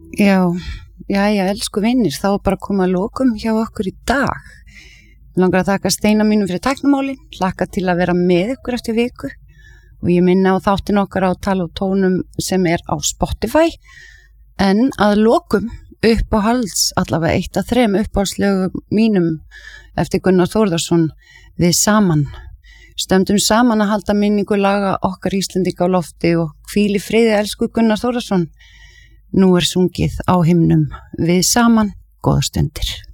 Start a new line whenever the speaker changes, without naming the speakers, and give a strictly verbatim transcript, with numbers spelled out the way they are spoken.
Já, já, já, elsku vinir, þá er bara að koma að lokum hjá okkur í dag. Mig langar að þakka Steina mínum fyrir tæknimáli, hlakka til að vera með ykkur eftir viku og ég minna á þáttin okkar á Tala og tónum sem er á Spotify. En að lokum uppáhalds, allavega eitt af þrem uppáhaldslögum mínum eftir Gunnar Þórðarsson, Við saman. Stöndum saman að halda minningu laga okkar Íslendinga á lofti og hvíl í friði elsku Gunnar Þórðarsson. Nú er sungið á himnum Við saman, góða stundir.